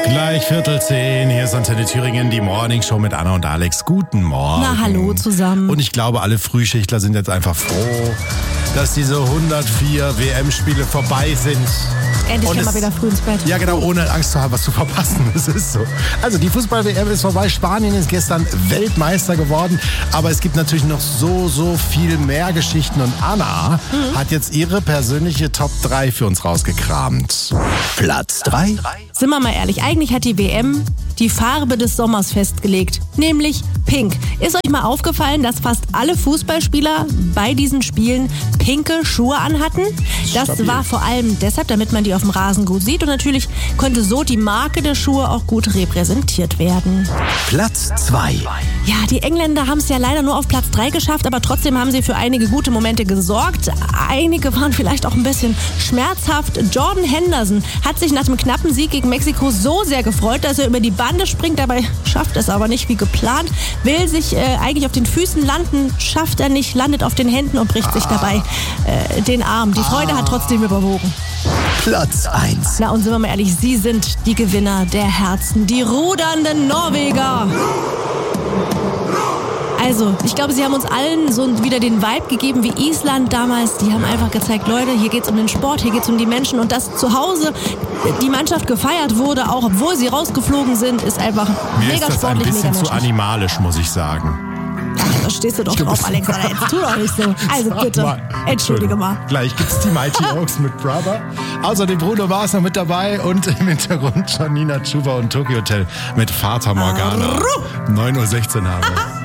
Gleich 9:45, hier ist Antenne Thüringen, die Morning Show mit Anna und Alex. Guten Morgen. Na, hallo zusammen. Und ich glaube, alle Frühschichtler sind jetzt einfach froh, dass diese 104 WM-Spiele vorbei sind. Endlich können wir wieder früh ins Bett. Ja, genau, ohne Angst zu haben, was zu verpassen. Das ist so. Also die Fußball-WM ist vorbei. Spanien ist gestern Weltmeister geworden. Aber es gibt natürlich noch so viel mehr Geschichten. Und Anna hat jetzt ihre persönliche Top 3 für uns rausgekramt. Platz 3. Sind wir mal ehrlich, eigentlich hat die WM die Farbe des Sommers festgelegt, nämlich pink. Ist euch mal aufgefallen, dass fast alle Fußballspieler bei diesen Spielen pinke Schuhe anhatten? Das Stabil. war vor allem deshalb, damit man die auf dem Rasen gut sieht, und natürlich konnte so die Marke der Schuhe auch gut repräsentiert werden. Platz 2. Ja, die Engländer haben es ja leider nur auf Platz 3 geschafft, aber trotzdem haben sie für einige gute Momente gesorgt. Einige waren vielleicht auch ein bisschen schmerzhaft. Jordan Henderson hat sich nach dem knappen Sieg gegen Mexiko so sehr gefreut, dass er über die Bande springt. Dabei schafft es aber nicht wie geplant. Will sich eigentlich auf den Füßen landen, schafft er nicht, landet auf den Händen und bricht sich dabei den Arm. Die Freude hat trotzdem überwogen. Platz 1. Na, und sind wir mal ehrlich, sie sind die Gewinner der Herzen, die rudernden Norweger. Also, ich glaube, sie haben uns allen so wieder den Vibe gegeben wie Island damals. Die haben einfach gezeigt, Leute, hier geht's um den Sport, hier geht's um die Menschen. Und dass zu Hause die Mannschaft gefeiert wurde, auch obwohl sie rausgeflogen sind, ist einfach Mir mega ist das ein sportlich, bisschen mega zu menschlich. animalisch, muss ich sagen. Ach, da stehst du doch drauf, Alexander. Jetzt tu doch nicht so. Also bitte, entschuldige mal. Gleich gibt's die Mighty Oaks mit Brother. Außerdem Bruno Mars noch mit dabei und im Hintergrund Janina Chuba und Tokyo Hotel mit Fata Morgana. 9:16 Uhr haben wir.